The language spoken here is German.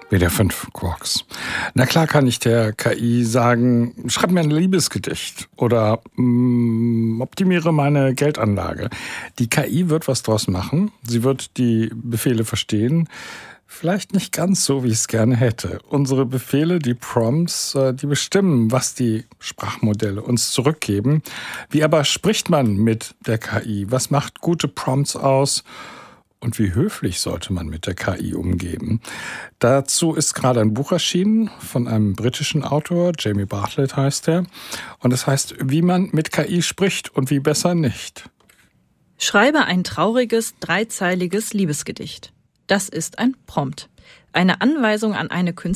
WDR 5 Quarks. Na klar kann ich der KI sagen, schreib mir ein Liebesgedicht oder optimiere meine Geldanlage. Die KI wird was draus machen. Sie wird die Befehle verstehen. Vielleicht nicht ganz so, wie ich es gerne hätte. Unsere Befehle, die Prompts, die bestimmen, was die Sprachmodelle uns zurückgeben. Wie aber spricht man mit der KI? Was macht gute Prompts aus? Und wie höflich sollte man mit der KI umgehen? Dazu ist gerade ein Buch erschienen von einem britischen Autor, Jamie Bartlett heißt er. Und es heißt, wie man mit KI spricht und wie besser nicht. Schreibe ein trauriges, dreizeiliges Liebesgedicht. Das ist ein Prompt. Eine Anweisung an eine Künstlerin,